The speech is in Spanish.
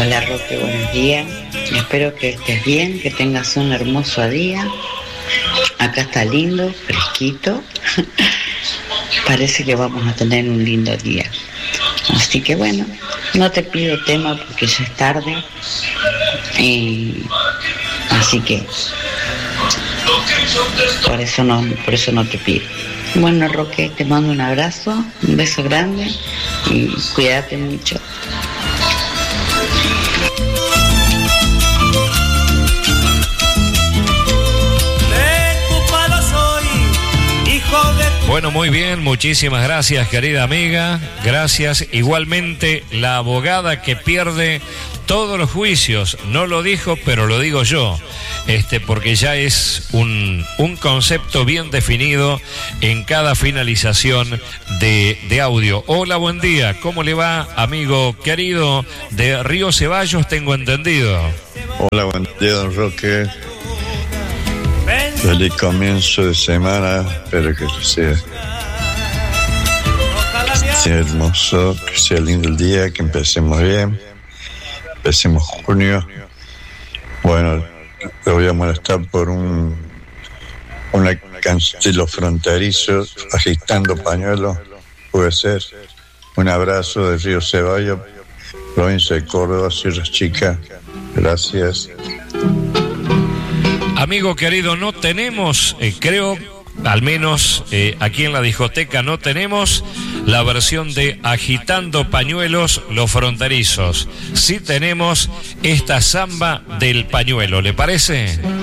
Hola Roque, buenos días. Espero que estés bien, que tengas un hermoso día. Acá está lindo, fresquito. Parece que vamos a tener un lindo día. Así que bueno, no te pido tema porque ya es tarde. Así que por eso no te pido. Bueno Roque, te mando un abrazo, un beso grande y cuídate mucho. Bueno, muy bien, muchísimas gracias, querida amiga. Gracias. Igualmente, la abogada que pierde todos los juicios, no lo dijo, pero lo digo yo, porque ya es un concepto bien definido en cada finalización de audio. Hola, buen día, ¿cómo le va, amigo querido de Río Ceballos? Tengo entendido. Hola, buen día, don Roque. Feliz comienzo de semana, espero que sea hermoso, que sea lindo el día, que empecemos bien, empecemos junio. Bueno, le voy a molestar por una canción de Los Fronterizos, Agitando Pañuelos, puede ser. Un abrazo de Río Ceballos, provincia de Córdoba, Sierra Chica. Gracias. Amigo querido, no tenemos, creo, al menos aquí en la discoteca no tenemos la versión de Agitando Pañuelos, Los Fronterizos. Sí tenemos esta samba del pañuelo, ¿le parece?